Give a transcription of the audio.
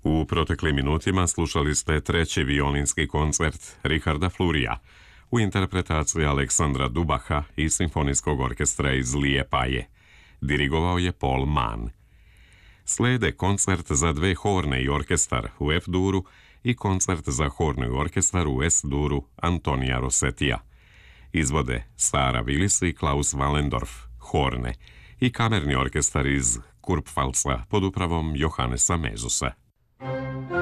U proteklim minutima slušali ste treći violinski koncert Richarda Flurija u interpretaciji Aleksandra Dubaha i Simfonijskog orkestra iz Lijepaje. Dirigovao je Paul Mann. Slede koncert za dve horne i orkestar u F-duru i koncert za hornu i orkestar u S-duru Antonija Rossetija. Izvode Sara Willis i Klaus Wallendorf, horne, i kamerni orkestar iz Kurpfalca pod upravom Johannesa Mezusa.